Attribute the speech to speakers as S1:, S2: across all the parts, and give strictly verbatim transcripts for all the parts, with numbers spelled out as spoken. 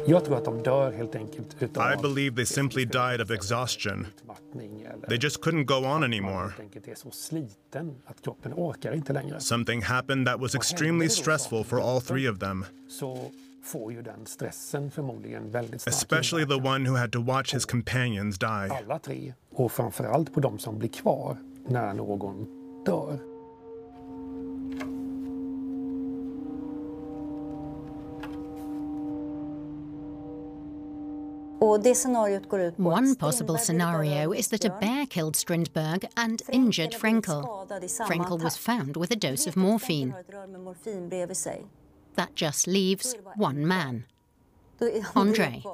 S1: Jag tror att de dör helt enkelt utav...
S2: I believe they simply died of exhaustion. They just couldn't go on anymore.
S1: är så sliten att kroppen orkar inte längre.
S2: Something happened that was extremely stressful for all three of them.
S1: Så får ju den stressen förmodligen väldigt stark.
S2: Especially the one who had to watch his companions die.
S1: Alla tre, och framförallt på de som blir kvar när någon dör.
S3: One possible scenario is that a bear killed Strindberg and injured Frenkel. Frenkel was found with a dose of morphine. That just leaves one man, André.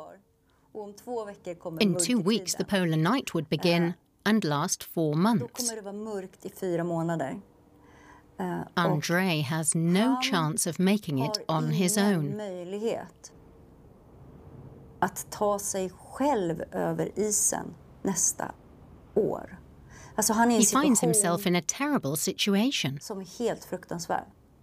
S3: In two weeks, the polar night would begin and last four months. André has no chance of making it on his own.
S4: Att ta sig själv över isen nästa år. Alltså han är
S3: He finds himself in a terrible situation.
S4: Som är helt fruktansvärd.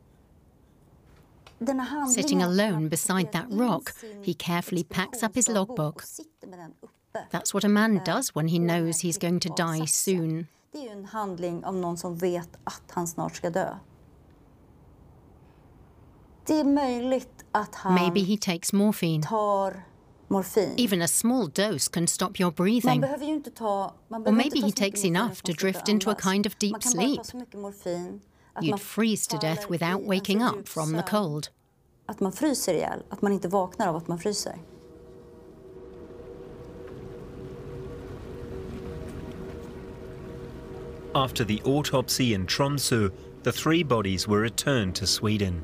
S3: Sitting alone beside that rock, he carefully packs up his logbook. That's what a man does when he knows he's going to die soon.
S4: Det är ju en handling av någon som vet att han snart ska dö. Det är möjligt att han
S3: Maybe he takes morphine.
S4: tar morfin.
S3: Even a small dose can stop your breathing.
S4: Man behöver ju inte ta, man
S3: Or
S4: behöver
S3: maybe
S4: inte
S3: he
S4: ta så
S3: takes
S4: mycket
S3: enough
S4: morfin
S3: to
S4: att man
S3: drift
S4: slutar
S3: into a
S4: andas.
S3: kind of deep
S4: Man kan bara
S3: sleep.
S4: ta så mycket morfin att
S3: You'd
S4: man
S3: freeze to death
S4: faller
S3: without
S4: i en
S3: waking
S4: så
S3: up
S4: djup
S3: from the
S4: sömn.
S3: cold.
S4: Att man fryser ihjäl, att man inte vaknar av att man fryser.
S5: After the autopsy in Tromsø, the three bodies were returned to Sweden.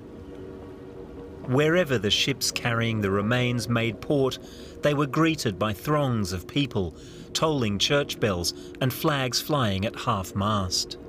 S5: Wherever the ships carrying the remains made port, they were greeted by throngs of people, tolling church bells and flags flying at half-mast.